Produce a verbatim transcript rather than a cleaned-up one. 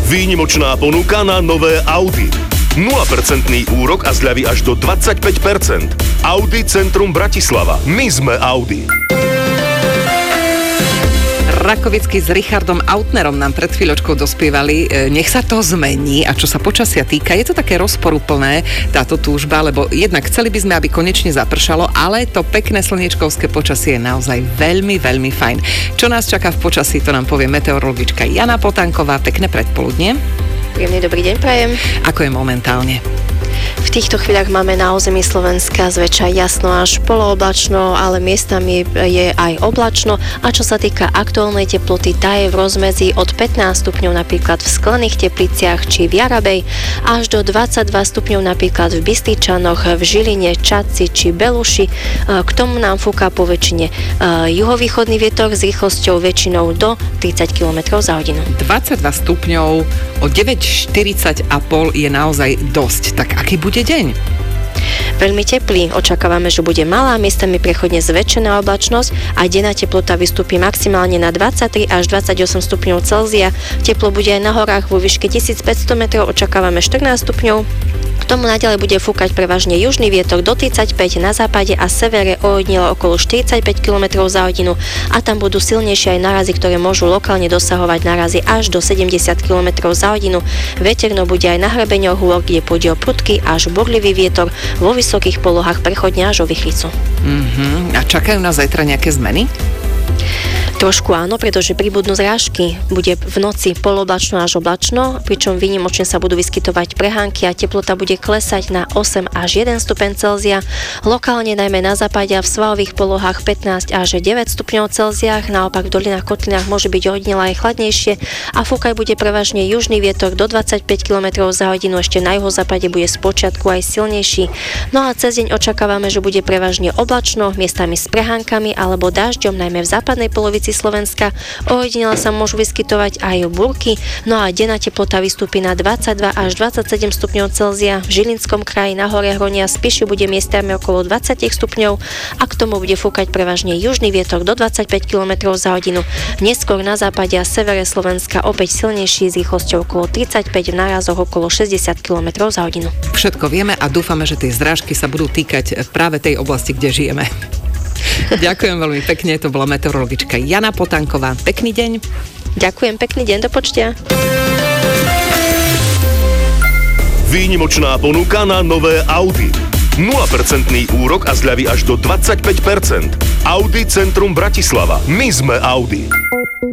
Výnimočná ponuka na nové Audi. nula percent úrok a zľavy až do dvadsaťpäť percent. Audi Centrum Bratislava. My sme Audi. Rakovický s Richardom Autnerom nám pred chvíľočkou dospievali. Nech sa to zmení. A čo sa počasia týka, je to také rozporuplné, táto túžba, lebo jednak chceli by sme, aby konečne zapršalo, ale to pekné slniečkovské počasie je naozaj veľmi, veľmi fajn. Čo nás čaká v počasí, to nám povie meteorologička Jana Potanková. Pekné predpoludnie. Príjemný dobrý deň prajem. Ako je momentálne? V týchto chvíľach máme na území Slovenska zväčša jasno až polooblačno, ale miestami je aj oblačno. A čo sa týka aktuálnej teploty, tá je v rozmedzi od pätnásť stupňov napríklad v Sklených Tepliciach či v Jarabej, až do dvadsaťdva stupňov napríklad v Bystričanoch, v Žiline, Čadci či Beluši. K tomu nám fúka po väčšine juhovýchodný vietor s rýchlosťou väčšinou do tridsať kilometrov za hodinu. dvadsaťdva stupňov o deväť štyridsať a pol je naozaj dosť. Tak aký bude deň? Veľmi teplý. Očakávame, že bude malá, miestami prechodne zväčšená oblačnosť a denná teplota vystúpi maximálne na dvadsaťtri až dvadsaťosem stupňov Celzia. Teplo bude aj na horách vo výške tisícpäťsto metrov, očakávame štrnásť stupňov. K tomu naďalej bude fúkať prevažne južný vietor do tridsaťpäť, na západe a severe ojedinelo okolo štyridsaťpäť kilometrov za hodinu a tam budú silnejšie aj nárazy, ktoré môžu lokálne dosahovať nárazy až do sedemdesiat kilometrov za hodinu. Veterno bude aj na hrebeňoch hôr, kde pôjde o prudký až burlivý vietor, vo vysokých polohách prechodne až o vychlicu. Uh-huh. A čakajú nás zajtra nejaké zmeny? Trošku áno, pretože pribudnú zrážky. Bude v noci polooblačno až oblačno, pričom výnimočne sa budú vyskytovať prehánky a teplota bude klesať na osem až jeden stupeň Celzia. Lokálne najmä na západe a v svahových polohách pätnásť až deväť stupňov Celzia, naopak v dolinách kotlinách môže byť ojedinele aj chladnejšie a fúkať bude prevažne južný vietor do dvadsaťpäť kilometrov za hodinu, ešte na juhozápade bude spočiatku aj silnejší. No a cez deň očakávame, že bude prevažne oblačno, miestami s prehánkami alebo dažďom, najmä v západnej polovici Slovenska. Ojedinele sa môžu vyskytovať aj búrky, no a denná teplota vystúpi na dvadsaťdva až dvadsaťsedem stupňov Celzia. V Žilinskom kraji na hore Hronia Spiši bude miestami okolo dvadsať stupňov a k tomu bude fúkať prevažne južný vietor do dvadsaťpäť kilometrov za hodinu. Neskôr na západe a severe Slovenska opäť silnejší s rýchlosťou okolo tridsaťpäť, v nárazoch okolo šesťdesiat kilometrov za hodinu. Všetko vieme a dúfame, že tie zrážky sa budú týkať práve tej oblasti, kde žijeme. Ďakujem veľmi pekne, to bola meteorologička Jana Potanková. Pekný deň. Ďakujem, pekný deň, do počtia. Výnimočná ponuka na nové Audi. nula percent úrok a zľavy až do dvadsaťpäť percent. Audi Centrum Bratislava. My sme Audi.